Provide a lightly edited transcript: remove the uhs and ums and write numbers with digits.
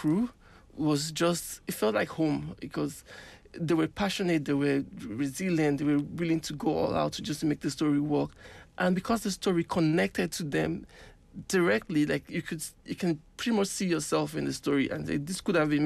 crew was just, it felt like home because they were passionate, they were resilient, they were willing to go all out to just make the story work. And because the story connected to them directly, like you can pretty much see yourself in the story, and this could have been